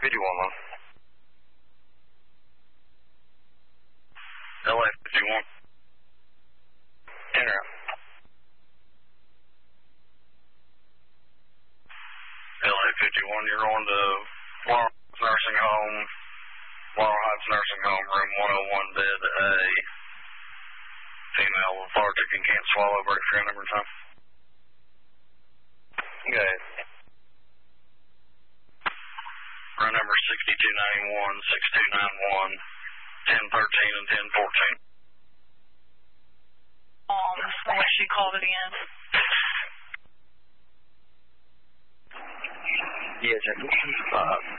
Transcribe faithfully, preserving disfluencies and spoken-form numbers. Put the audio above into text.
fifty-one, man. L A fifty-one. In or out? L A fifty-one, you're on to Laurel Heights Nursing Home, Laurel Heights Nursing Home, room one oh one, bed A. Female lethargic and can't swallow, break for your number time. Okay. Room number sixty-two ninety-one, sixty-two ninety-one, ten thirteen, and ten fourteen. Um, the way she called it in. Yeah, check. Uh,